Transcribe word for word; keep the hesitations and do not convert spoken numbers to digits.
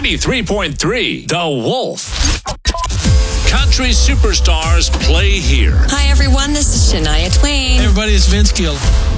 ninety-three point three The Wolf. Country superstars play here. Hi, everyone. This is Shania Twain. Hey, everybody, it's Vince Gill.